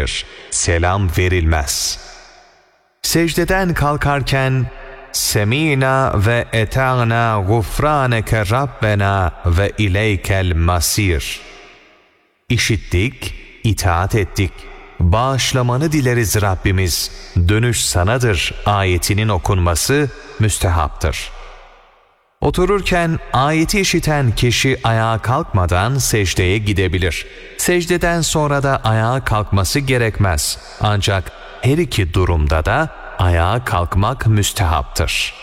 verilir, selam verilmez. Secdeden kalkarken Semina ve eta'na gufraneke Rabbena ve ileykel masir. İşittik, itaat ettik. Bağışlamanı dileriz Rabbimiz. Dönüş sanadır ayetinin okunması müstehaptır. Otururken ayeti işiten kişi ayağa kalkmadan secdeye gidebilir. Secdeden sonra da ayağa kalkması gerekmez. Ancak her iki durumda da ayağa kalkmak müstehaptır.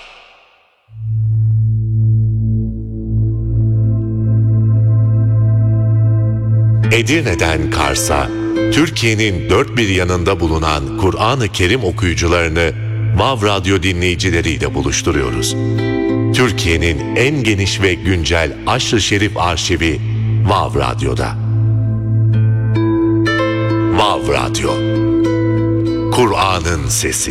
Edirne'den Kars'a, Türkiye'nin dört bir yanında bulunan Kur'an-ı Kerim okuyucularını Vav Radyo dinleyicileriyle buluşturuyoruz. Türkiye'nin en geniş ve güncel Aşr-ı Şerif arşivi Vav Radyo'da. Vav Radyo, Kur'an'ın sesi.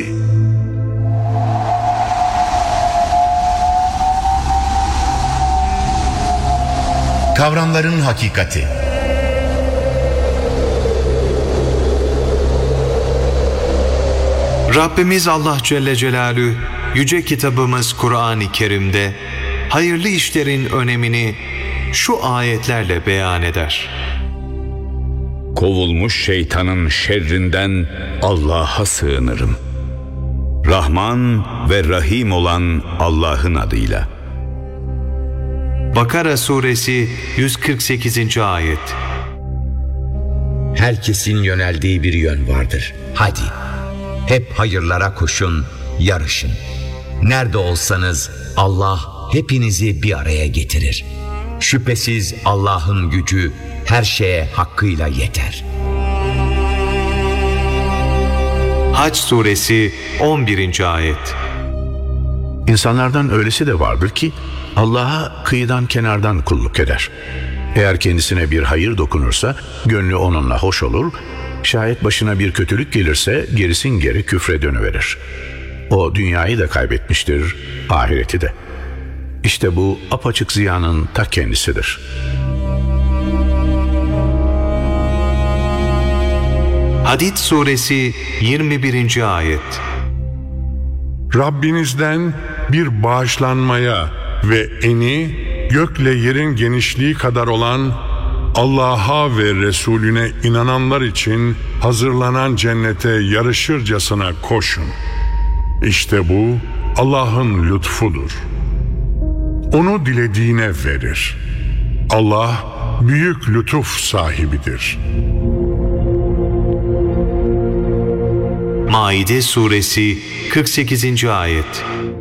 Kavramların hakikati. Rabbimiz Allah Celle Celaluhu yüce kitabımız Kur'an-ı Kerim'de hayırlı işlerin önemini şu ayetlerle beyan eder. Kovulmuş şeytanın şerrinden Allah'a sığınırım. Rahman ve Rahim olan Allah'ın adıyla. Bakara suresi 148. ayet. Herkesin yöneldiği bir yön vardır. Hadi, hep hayırlara koşun, yarışın. Nerede olsanız Allah hepinizi bir araya getirir. Şüphesiz Allah'ın gücü her şeye hakkıyla yeter. Hac suresi 11. ayet. İnsanlardan öylesi de vardır ki Allah'a kıyıdan kenardan kulluk eder. Eğer kendisine bir hayır dokunursa gönlü onunla hoş olur, şayet başına bir kötülük gelirse gerisin geri küfre dönüverir. O dünyayı da kaybetmiştir, ahireti de. İşte bu apaçık ziyanın ta kendisidir. Hadid suresi 21. ayet. Rabbinizden bir bağışlanmaya ve eni gökle yerin genişliği kadar olan Allah'a ve Resulüne inananlar için hazırlanan cennete yarışırcasına koşun. İşte bu Allah'ın lütfudur. Onu dilediğine verir. Allah büyük lütuf sahibidir. Maide suresi 48. ayet.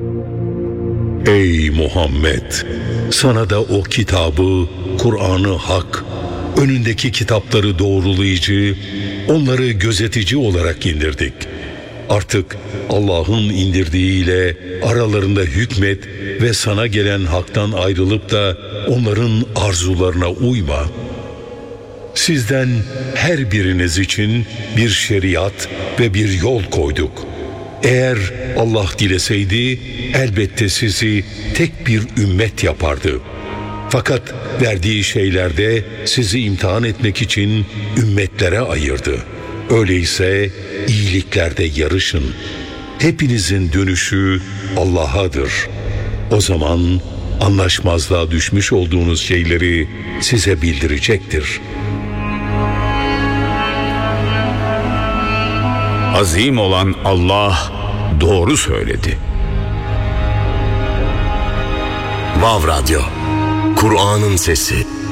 Ey Muhammed! Sana da o kitabı, Kur'an-ı Hak, önündeki kitapları doğrulayıcı, onları gözetici olarak indirdik. Artık Allah'ın indirdiğiyle aralarında hükmet ve sana gelen haktan ayrılıp da onların arzularına uyma. Sizden her biriniz için bir şeriat ve bir yol koyduk. Eğer Allah dileseydi elbette sizi tek bir ümmet yapardı. Fakat verdiği şeylerde sizi imtihan etmek için ümmetlere ayırdı. Öyleyse iyiliklerde yarışın. Hepinizin dönüşü Allah'adır. O zaman anlaşmazlığa düşmüş olduğunuz şeyleri size bildirecektir. Azim olan Allah doğru söyledi. Vav Radyo, Kur'an'ın sesi.